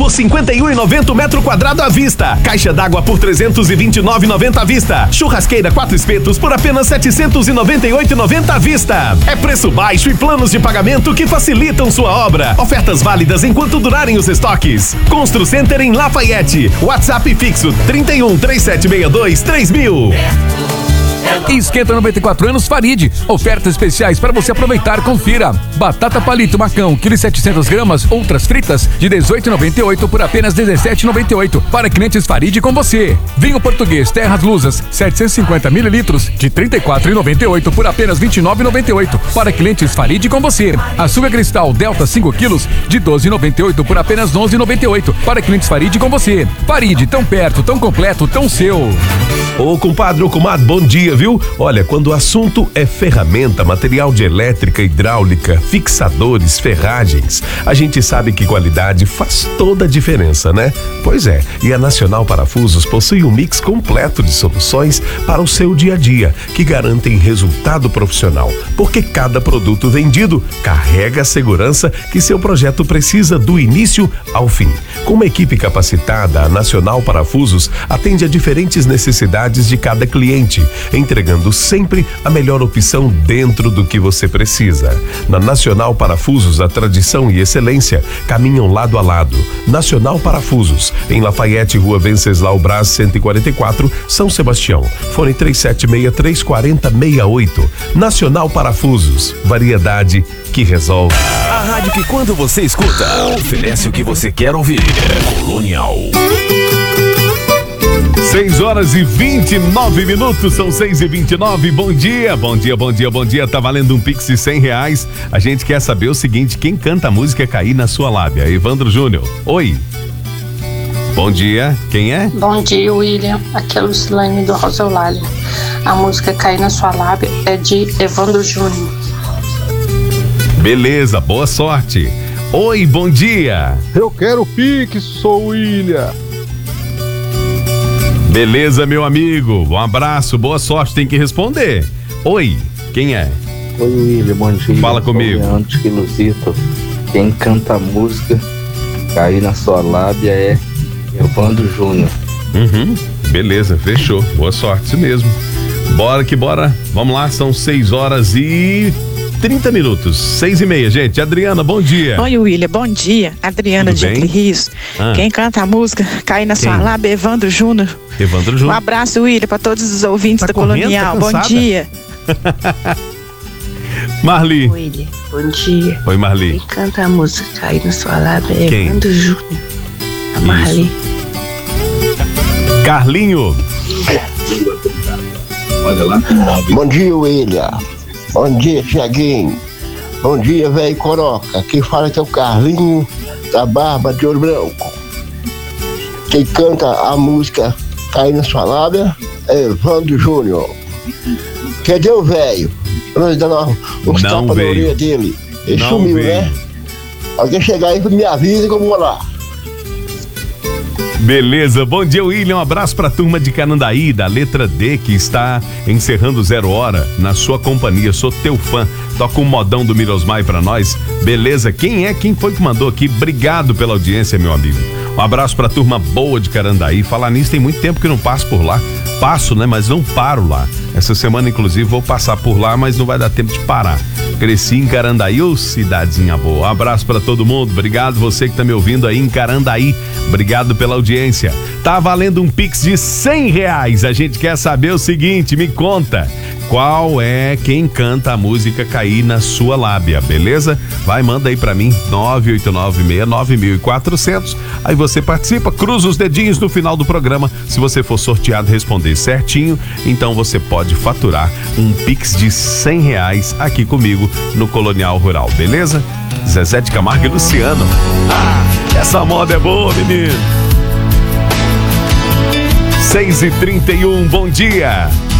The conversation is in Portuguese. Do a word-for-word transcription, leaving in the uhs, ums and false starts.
por cinquenta e um reais e noventa centavos metro quadrado à vista. Caixa d'água por trezentos e vinte e nove reais e noventa centavos à vista. Churrasqueira quatro espetos por apenas setecentos e noventa e oito reais e noventa centavos à vista. É preço baixo e planos de pagamento que facilitam sua obra. Ofertas válidas enquanto durarem os estoques. Constru Center em Lafayette. WhatsApp fixo trinta e um, três sete seis dois, três mil. Esquenta noventa e quatro anos Farid. Ofertas especiais para você aproveitar. Confira. Batata palito macão, quilo setecentas gramas, outras fritas de dezoito reais e noventa e oito centavos por apenas dezessete reais e noventa e oito centavos. Para clientes Farid com você. Vinho português Terras Lusas, setecentos e cinquenta mililitros de trinta e quatro reais e noventa e oito centavos por apenas vinte e nove reais e noventa e oito centavos. Para clientes Farid com você. Açúcar cristal Delta cinco quilos de doze reais e noventa e oito centavos por apenas onze reais e noventa e oito centavos. Para clientes Farid com você. Farid, tão perto, tão completo, tão seu. Ô compadre, ô comadre, bom dia, viu? Olha, quando o assunto é ferramenta, material de elétrica, hidráulica, fixadores, ferragens, a gente sabe que qualidade faz toda a diferença, né? Pois é, e a Nacional Parafusos possui um mix completo de soluções para o seu dia a dia, que garantem resultado profissional, porque cada produto vendido carrega a segurança que seu projeto precisa do início ao fim. Com uma equipe capacitada, a Nacional Parafusos atende a diferentes necessidades de cada cliente, entregando sempre a melhor opção dentro do que você precisa. Na Nacional Parafusos, a tradição e excelência caminham lado a lado. Nacional Parafusos, em Lafayette, Rua Venceslau Braz, cento e quarenta e quatro, São Sebastião. Fone três sete seis três quatro zero seis oito. Nacional Parafusos, variedade que resolve. A rádio que quando você escuta, oferece o que você quer ouvir. Colonial. seis horas e vinte e nove minutos, são seis e vinte e nove. Bom dia, bom dia, bom dia, bom dia. Tá valendo um Pix de cem reais. A gente quer saber o seguinte: quem canta a música Cair na Sua Lábia? Evandro Júnior. Oi. Bom dia, quem é? Bom dia, William. Aqui é a Lucilane do Rosolário. A música Cair na Sua Lábia é de Evandro Júnior. Beleza, boa sorte. Oi, bom dia. Eu quero Pix, sou William. Beleza, meu amigo. Um abraço, boa sorte, tem que responder. Oi, quem é? Oi, William, bom dia. Fala comigo. Antes que Luzito, quem canta a música Cair na Sua Lábia é Evandro Júnior. Uhum, beleza, fechou. Boa sorte, isso mesmo. Bora que bora. Vamos lá, são seis horas e trinta minutos. seis e meia, gente. Adriana, bom dia. Oi, William, bom dia. Adriana Tudo de bem? Rios. Ah. Quem canta a música Cair na Sua Quem? Lábia é Evandro Júnior. Evandro Um Júnior. abraço, William, para todos os ouvintes Tá da correndo? Colonial. Tá Bom cansada? dia. Marli. William, bom dia. Oi, Marli. Quem canta a música Cair na Sua Lábia é Quem? Evandro Júnior. A Marli. Carlinho. Olha lá. Bom dia, William. Bom dia, Tiaguinho. Bom dia, velho Coroca. Quem fala é o Carlinho da Barba de Ouro Branco. Quem canta a música Cair na Sua Lábia é Evandro Júnior. Cadê o velho? Nós dando uns Não tapas na veio. orelha dele. Ele Não sumiu, veio. né? Alguém chegar aí me avisa que eu vou lá. Beleza, bom dia, William. Um abraço pra turma de Canandaí, da letra D, que está encerrando zero hora na sua companhia. Sou teu fã. Toca um modão do Mirosmai pra nós. Beleza, quem é? Quem foi que mandou aqui? Obrigado pela audiência, meu amigo. Um abraço pra turma boa de Carandaí. Falar nisso, tem muito tempo que não passo por lá. Passo, né? Mas não paro lá. Essa semana, inclusive, vou passar por lá, mas não vai dar tempo de parar. Cresci em Carandaí, ô cidadezinha boa. Um abraço pra todo mundo. Obrigado você que tá me ouvindo aí em Carandaí. Obrigado pela audiência. Tá valendo um Pix de cem reais. A gente quer saber o seguinte, me conta. Qual é quem canta a música Cair na Sua Lábia, beleza? Vai, manda aí pra mim, nove oito nove seis nove quatro zero zero. Aí você participa, cruza os dedinhos no final do programa. Se você for sorteado e responder certinho, então você pode faturar um Pix de cem reais aqui comigo no Colonial Rural, beleza? Zezé de Camargo e Luciano. Ah, essa moda é boa, menino. seis e trinta e um, bom dia.